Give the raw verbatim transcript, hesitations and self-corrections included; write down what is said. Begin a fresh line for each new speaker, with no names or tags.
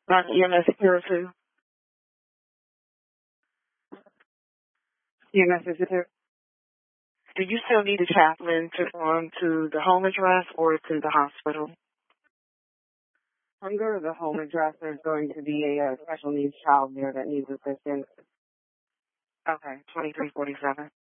Not E M S here too. E M S is here. Do you still need a chaplain to go on to the home address or to the hospital? Under the home address, there's going to be a, uh special needs child there that needs assistance. Okay, twenty-three forty-seven.